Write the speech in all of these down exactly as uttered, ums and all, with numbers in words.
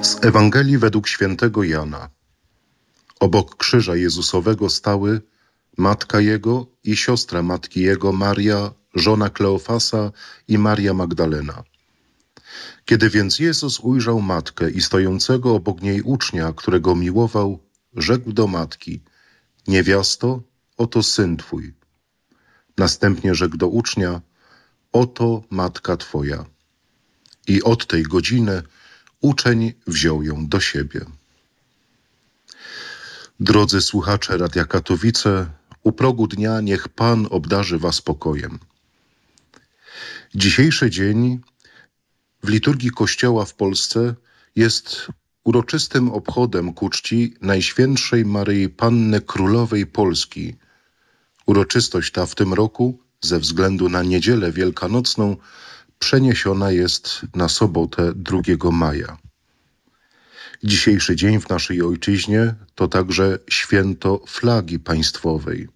Z Ewangelii według świętego Jana. Obok krzyża Jezusowego stały matka Jego i siostra matki Jego, Maria, żona Kleofasa i Maria Magdalena. Kiedy więc Jezus ujrzał matkę i stojącego obok niej ucznia, którego miłował, rzekł do matki: niewiasto, oto syn twój. Następnie rzekł do ucznia: oto matka twoja. I od tej godziny uczeń wziął ją do siebie. Drodzy słuchacze Radia Katowice, u progu dnia niech Pan obdarzy was pokojem. Dzisiejszy dzień w liturgii Kościoła w Polsce jest uroczystym obchodem ku czci Najświętszej Maryi Panny Królowej Polski. Uroczystość ta w tym roku, ze względu na Niedzielę Wielkanocną, przeniesiona jest na sobotę drugiego maja. Dzisiejszy dzień w naszej ojczyźnie to także święto flagi państwowej.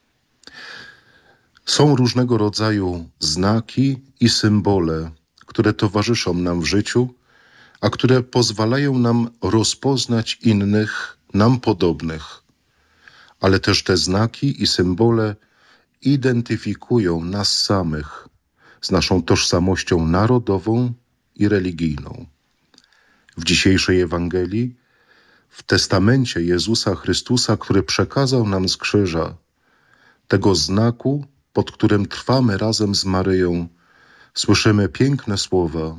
Są różnego rodzaju znaki i symbole, które towarzyszą nam w życiu, a które pozwalają nam rozpoznać innych, nam podobnych. Ale też te znaki i symbole identyfikują nas samych z naszą tożsamością narodową i religijną. W dzisiejszej Ewangelii, w testamencie Jezusa Chrystusa, który przekazał nam z krzyża, tego znaku, pod którym trwamy razem z Maryją, słyszymy piękne słowa.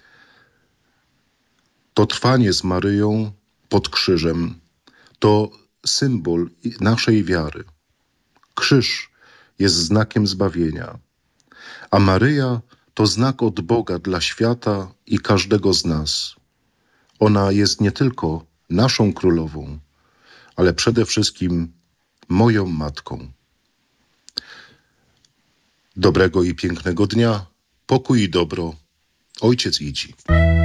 To trwanie z Maryją pod krzyżem to symbol naszej wiary. Krzyż jest znakiem zbawienia, a Maryja to znak od Boga dla świata i każdego z nas. Ona jest nie tylko naszą królową, ale przede wszystkim moją matką. Dobrego i pięknego dnia, pokój i dobro. Ojciec Idzi.